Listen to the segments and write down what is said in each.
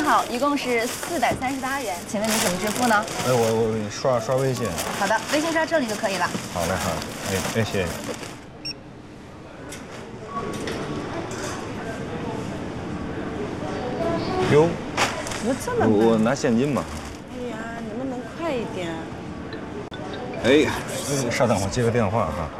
好，一共是438元，请问您怎么支付呢？ 哎，我给你刷微信。 好的，微信刷这里就可以了。 好嘞，好嘞，哎，谢谢。哟， 怎么这么慢？ 我拿现金吧。 哎呀，能不能快一点？ 哎，稍等，我接个电话哈。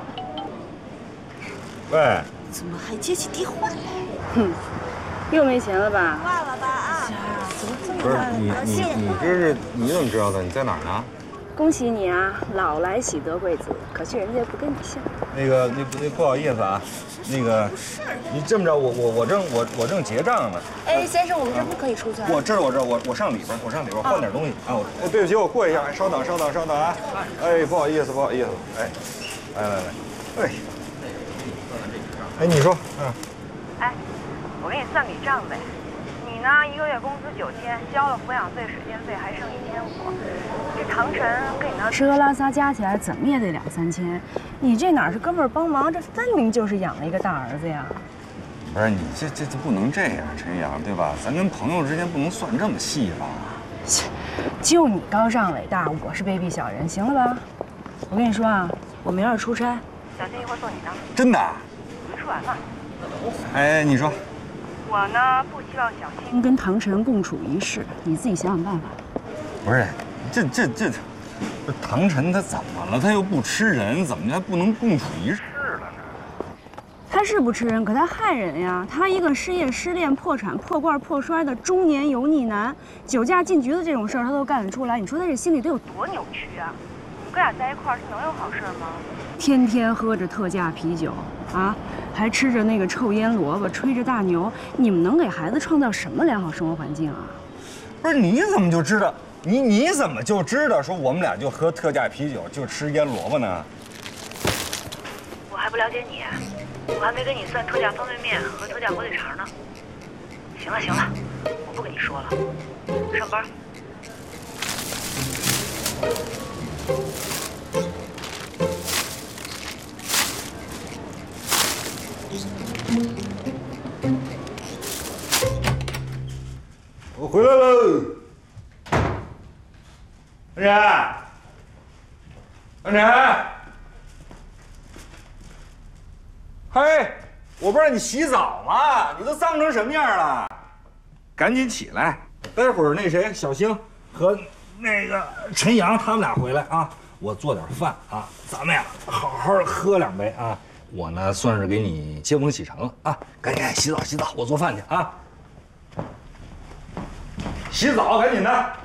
喂， 怎么还接起电话来？ 哼，又没钱了吧？ 挂了吧啊！怎么这么不是慢？ 你怎么知道的？你在哪儿呢？ 恭喜你啊，老来喜得贵子，可惜人家不跟你姓。 那不好意思啊，那个，你这么着，我正结账呢。 哎，先生，我们这不可以出去。 我知道，我上里边换点东西啊。对不起，我过一下，稍等啊。哎，不好意思，哎，来，哎，你说， 哎，我给你算笔账呗。你呢，一个月工资9000，交了抚养费、水电费，还剩1500。这唐晨跟你那吃喝拉撒加起来怎么也得2、3千，你这哪是哥们儿帮忙，这分明就是养了一个大儿子呀！ 不是你这不能这样，陈阳，对吧？咱跟朋友之间不能算这么细吧？ 就你高尚伟大，我是卑鄙小人，行了吧？我跟你说啊，我明儿出差， 小新一会儿送你呢。 真的？ 没说完呢。 哎，你说。 我呢，不希望小新跟唐晨共处一室，你自己想想办法。 不是，这唐晨他怎么了？他又不吃人，怎么还不能共处一室了呢？ 他是不吃人，可他害人呀！他一个失业、失恋、破产、破罐破摔的中年油腻男，酒驾进局子这种事儿他都干得出来，你说他这心里得有多扭曲啊！你们哥俩在一块儿是能有好事吗？ 天天喝着特价啤酒啊，还吃着那个臭腌萝卜，吹着大牛，你们能给孩子创造什么良好生活环境啊？ 不是，你怎么就知道？你怎么就知道说我们俩就喝特价啤酒，就吃腌萝卜呢？ 我还不了解你，我还没跟你算特价方便面和特价火腿肠呢。行了，我不跟你说了，上班。 我回来喽，安然，嘿，我不让你洗澡吗？你都脏成什么样了？赶紧起来，待会儿那谁小星和那个陈阳他们俩回来啊，我做点饭啊，咱们呀好好喝2杯啊。我呢算是给你接风洗尘了啊，赶紧洗澡，我做饭去啊。洗澡，赶紧的。